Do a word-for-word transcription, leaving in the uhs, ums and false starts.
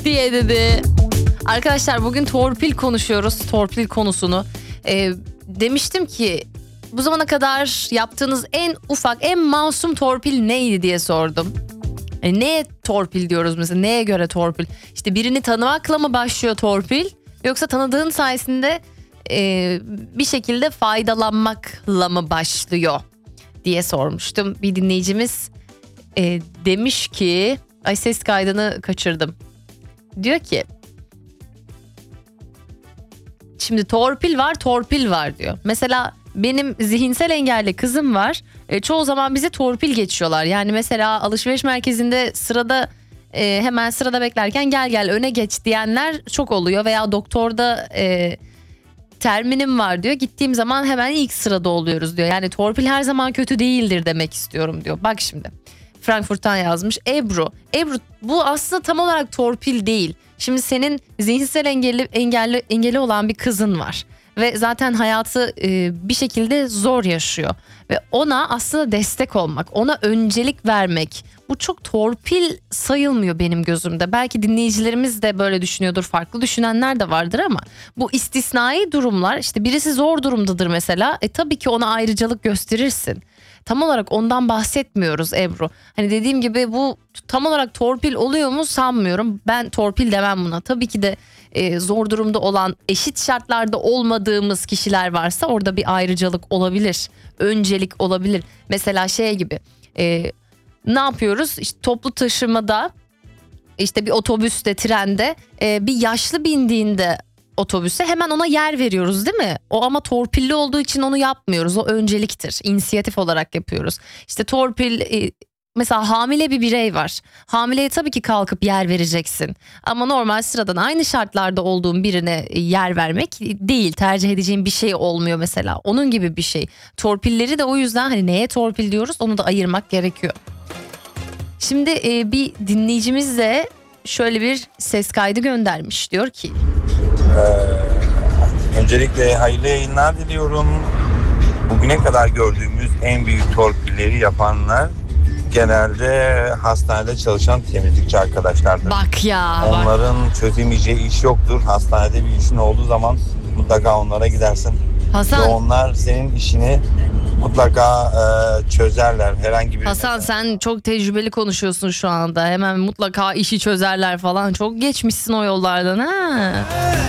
diye dedi. Arkadaşlar bugün torpil konuşuyoruz. Torpil konusunu. Ee, demiştim ki bu zamana kadar yaptığınız en ufak, en masum torpil neydi diye sordum. Yani neye torpil diyoruz mesela? Neye göre torpil? İşte birini tanımakla mı başlıyor torpil? Yoksa tanıdığın sayesinde e, bir şekilde faydalanmakla mı başlıyor diye sormuştum. Bir dinleyicimiz e, demiş ki, ay ses kaydını kaçırdım. Diyor ki, şimdi torpil var, torpil var diyor. Mesela benim zihinsel engelli kızım var. E, çoğu zaman bizi torpil geçiyorlar. Yani mesela alışveriş merkezinde sırada e, hemen sırada beklerken gel gel öne geç diyenler çok oluyor. Veya doktorda e, terminim var diyor. Gittiğim zaman hemen ilk sırada oluyoruz diyor. Yani torpil her zaman kötü değildir demek istiyorum diyor. Bak şimdi Frankfurt'tan yazmış Ebru. Ebru bu aslında tam olarak torpil değil. Şimdi senin zihinsel engelli engelli engelli olan bir kızın var. Ve zaten hayatı e, bir şekilde zor yaşıyor. Ve ona aslında destek olmak, ona öncelik vermek. Bu çok torpil sayılmıyor benim gözümde. Belki dinleyicilerimiz de böyle düşünüyordur, farklı düşünenler de vardır ama bu istisnai durumlar, işte birisi zor durumdadır mesela. E tabii ki ona ayrıcalık gösterirsin. Tam olarak ondan bahsetmiyoruz Ebru. Hani dediğim gibi bu tam olarak torpil oluyor mu sanmıyorum. Ben torpil demem buna. Tabii ki de e, zor durumda olan, eşit şartlarda olmadığımız kişiler varsa orada bir ayrıcalık olabilir. Öncelik olabilir. Mesela şey gibi e, ne yapıyoruz? İşte toplu taşımada, işte bir otobüste, trende e, bir yaşlı bindiğinde otobüse hemen ona yer veriyoruz değil mi? O ama torpilli olduğu için onu yapmıyoruz. O önceliktir. İnisiyatif olarak yapıyoruz. İşte torpil e, mesela hamile bir birey var. Hamileye tabii ki kalkıp yer vereceksin. Ama normal sıradan aynı şartlarda olduğun birine yer vermek değil. Tercih edeceğin bir şey olmuyor mesela. Onun gibi bir şey. Torpilleri de o yüzden hani neye torpil diyoruz onu da ayırmak gerekiyor. Şimdi e, bir dinleyicimiz de şöyle bir ses kaydı göndermiş. Diyor ki Ee, öncelikle hayırlı yayınlar diliyorum. Bugüne kadar gördüğümüz en büyük torpilleri yapanlar genelde hastanede çalışan temizlikçi arkadaşlardır. Bak ya. Onların bak. Çözemeyeceği iş yoktur. Hastanede bir işin olduğu zaman mutlaka onlara gidersin. Hasan. Ve onlar senin işini mutlaka e, çözerler. Herhangi bir Hasan mesela. Sen çok tecrübeli konuşuyorsun şu anda. Hemen mutlaka işi çözerler falan. Çok geçmişsin o yollardan ha.